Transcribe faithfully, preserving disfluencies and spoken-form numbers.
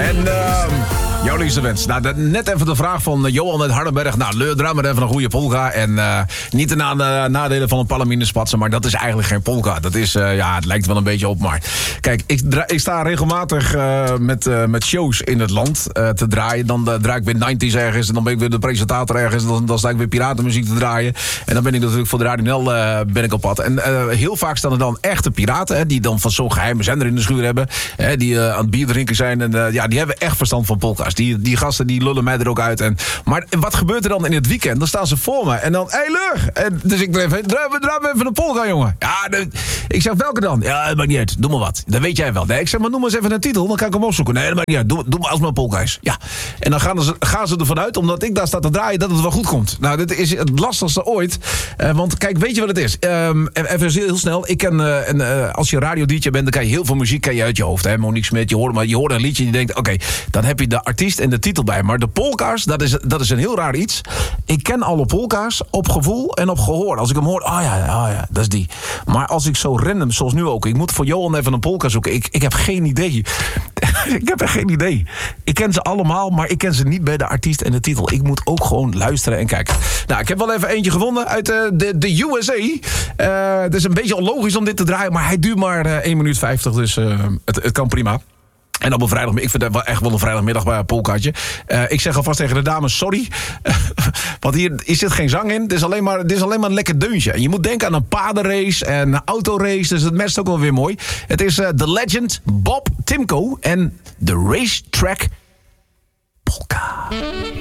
En uh, jouw liefste wens. Nou, de, net even de vraag van uh, Johan uit Hardenberg. Nou, leur, draai maar even een goede polka. En uh, niet de na, uh, nadelen van een palaminespatsen, maar dat is eigenlijk geen polka. Dat is, uh, ja, het lijkt wel een beetje op, maar... Kijk, ik, dra- ik sta regelmatig uh, met, uh, met shows in het land uh, te draaien. Dan uh, draai ik weer nineties ergens en dan ben ik weer de presentator ergens. En dan, dan sta ik weer piratenmuziek te draaien. En dan ben ik natuurlijk voor de Radio N L uh, ben ik op pad. En uh, heel vaak staan er dan echte piraten, hè, die dan van zo'n geheime zender in de schuur hebben. Hè, die uh, aan het bier drinken zijn. En uh, ja, die hebben echt verstand van polka's. Die, die gasten die lullen mij er ook uit. En, maar wat gebeurt er dan in het weekend? Dan staan ze voor me. En dan, hé hey, Leur! En dus ik draai even, draai, draai even een polka, jongen. Ja, de, ik zeg, welke dan? Ja, dat maakt niet uit. Doe maar wat. Dat weet jij wel. Nee, ik zeg, maar noem maar eens even een titel. Dan kan ik hem opzoeken. Nee, dat maakt niet uit. Doe, doe maar als mijn polka is. Ja. En dan gaan ze, gaan ze ervan uit, omdat ik daar sta te draaien, dat het wel goed komt. Nou, dit is het lastigste ooit. Uh, want kijk, weet je wat het is? Um, even heel snel. Ik ken, uh, en, uh, als je radio-D J bent, dan kan je heel veel muziek kan je uit je hoofd. Hè? Monique Smit, je hoort, maar je hoort een liedje en je denkt, oké, okay, dan heb je de artiest en de titel bij. Maar de polka's, dat is, dat is een heel raar iets. Ik ken alle polka's op gevoel en op gehoor. Als ik hem hoor, ah ja, ah ja, dat is die. Maar als ik zo random, zoals nu ook, ik moet voor Johan even een polka zoeken. Ik, ik heb geen idee. Ik heb echt geen idee. Ik ken ze allemaal, maar ik ken ze niet bij de artiest en de titel. Ik moet ook gewoon luisteren en kijken. Nou, ik heb wel even eentje gevonden uit uh, de, de U S A. Uh, het is een beetje onlogisch om dit te draaien, maar hij duurt maar uh, één minuut vijftig, dus uh, het, het kan prima. En op een vrijdag, ik vind het wel echt wel een vrijdagmiddag bij een polkaatje. Uh, ik zeg alvast tegen de dames, sorry. Want hier zit geen zang in. Het is, alleen maar, het is alleen maar een lekker deuntje. En je moet denken aan een paardenrace en een autorace. Dus het matcht ook wel weer mooi. Het is uh, The Legend, Bob Timko en The Racetrack Polka.